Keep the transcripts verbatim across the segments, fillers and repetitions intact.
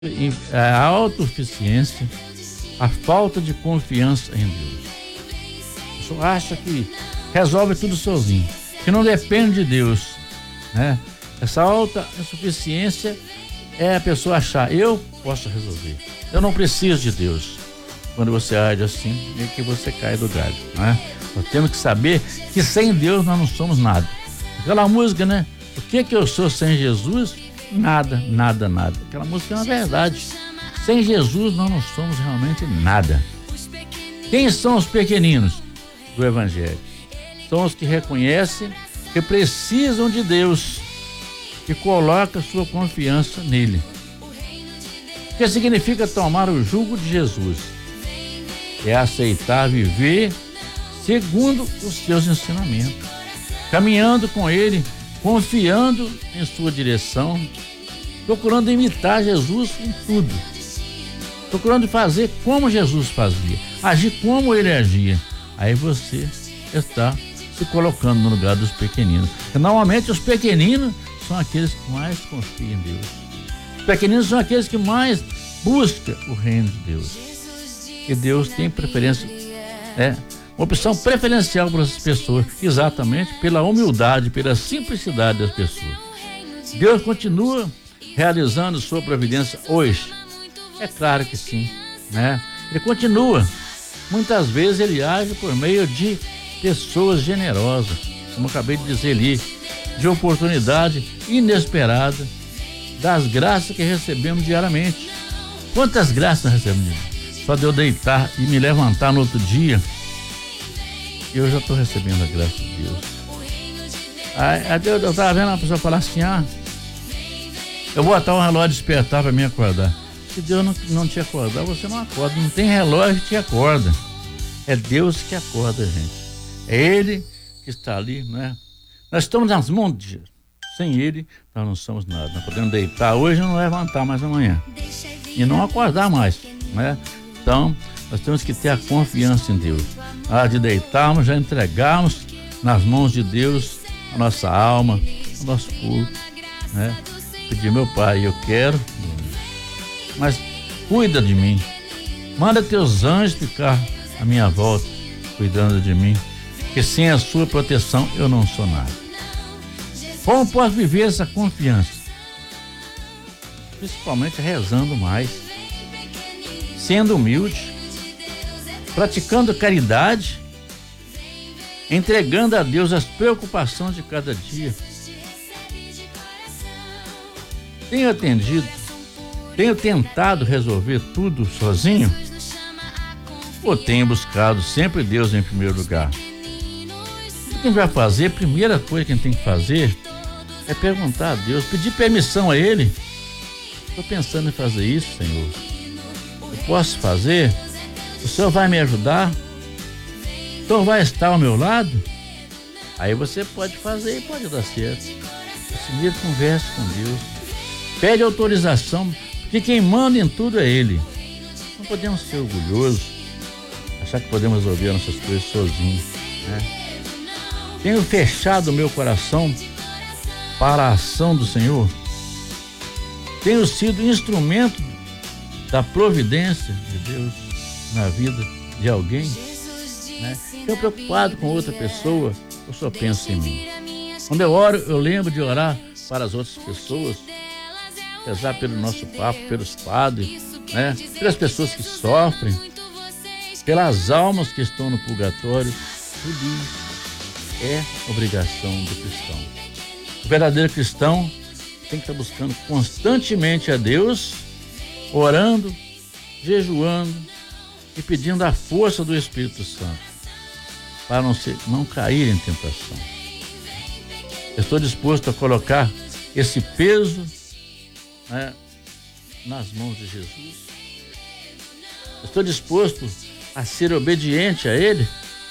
A autossuficiência, a falta de confiança em Deus. A pessoa acha que resolve tudo sozinho, que não depende de Deus, né? Essa autossuficiência é a pessoa achar, eu posso resolver, eu não preciso de Deus. Quando você age assim, é que você cai do galho, né? Nós temos que saber que sem Deus nós não somos nada. Aquela música, né? O que que eu sou sem Jesus? Nada, nada, nada. Aquela música é uma verdade. Sem Jesus nós não somos realmente nada. Quem são os pequeninos do Evangelho? São os que reconhecem que precisam de Deus e colocam sua confiança nele. O que significa tomar o jugo de Jesus? É aceitar viver segundo os seus ensinamentos, caminhando com ele, confiando em sua direção, procurando imitar Jesus em tudo, procurando fazer como Jesus fazia, agir como ele agia. Aí você está se colocando no lugar dos pequeninos. E normalmente os pequeninos são aqueles que mais confiam em Deus. Os pequeninos são aqueles que mais buscam o reino de Deus. E Deus tem preferência, é uma opção preferencial para essas pessoas, exatamente pela humildade, pela simplicidade das pessoas. Deus continua realizando sua providência hoje? É claro que sim, né? Ele continua. Muitas vezes ele age por meio de pessoas generosas, como eu acabei de dizer ali, de oportunidade inesperada, das graças que recebemos diariamente. Quantas graças nós recebemos? Só de eu deitar e me levantar no outro dia, eu já estou recebendo a graça de Deus. Aí, aí eu estava vendo uma pessoa falar assim, ah, eu vou botar um relógio despertar para me acordar. Se Deus não, não te acordar, você não acorda. Não tem relógio que te acorda. É Deus que acorda, gente. É Ele que está ali, né? Nós estamos nas mãos de Deus. Sem Ele, nós não somos nada. Nós podemos deitar hoje e não levantar mais amanhã. E não acordar mais, né? Então, nós temos que ter a confiança em Deus. Na hora de deitarmos, já entregarmos nas mãos de Deus a nossa alma, o nosso corpo, né? Pedir, meu Pai, eu quero, mas cuida de mim. Manda teus anjos ficar à minha volta, cuidando de mim, porque sem a sua proteção eu não sou nada. Como posso viver essa confiança? Principalmente rezando mais, sendo humilde, praticando caridade, entregando a Deus as preocupações de cada dia. Tenho atendido, tenho tentado resolver tudo sozinho, ou tenho buscado sempre Deus em primeiro lugar? O que a gente vai fazer? A primeira coisa que a gente tem que fazer é perguntar a Deus, pedir permissão a Ele. Estou pensando em fazer isso, Senhor. Eu posso fazer? O Senhor vai me ajudar? O Senhor vai estar ao meu lado? Aí você pode fazer e pode dar certo. Primeiro converse com Deus. Pede autorização, porque quem manda em tudo é Ele. Não podemos ser orgulhosos, achar que podemos resolver nossas coisas sozinhos, né? Tenho fechado o meu coração para a ação do Senhor. Tenho sido instrumento da providência de Deus na vida de alguém, né? Estou preocupado com outra pessoa, eu só penso em mim. Quando eu oro, eu lembro de orar para as outras pessoas, rezar pelo nosso papo, pelos padres, né? Pelas pessoas que sofrem, pelas almas que estão no purgatório. Tudo isso é obrigação do cristão. O verdadeiro cristão tem que estar buscando constantemente a Deus, orando, jejuando e pedindo a força do Espírito Santo para não, ser, não cair em tentação. Eu estou disposto a colocar esse peso, né, nas mãos de Jesus. Eu estou disposto a ser obediente a Ele.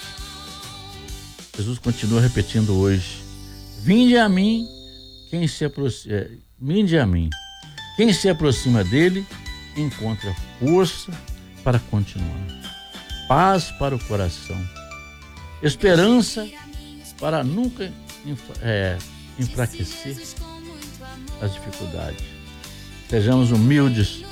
Jesus continua repetindo hoje: vinde a mim quem se aproxima, vinde a mim. Quem se aproxima dele encontra força para continuar, paz para o coração, esperança para nunca é, enfraquecer as dificuldades. Sejamos humildes